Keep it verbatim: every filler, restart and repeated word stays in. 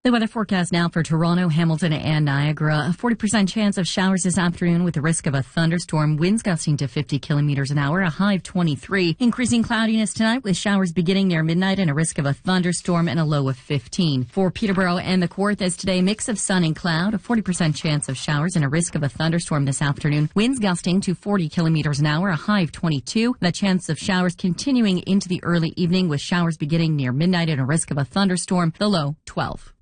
The weather forecast now for Toronto, Hamilton, and Niagara. A forty percent chance of showers this afternoon with the risk of a thunderstorm. Winds gusting to fifty kilometers an hour, a high of twenty-three. Increasing cloudiness tonight with showers beginning near midnight and a risk of a thunderstorm and a low of fifteen. For Peterborough and the Kawarthas today, mix of sun and cloud, a forty percent chance of showers and a risk of a thunderstorm this afternoon. Winds gusting to forty kilometers an hour, a high of twenty-two. The chance of showers continuing into the early evening with showers beginning near midnight and a risk of a thunderstorm, the low twelve.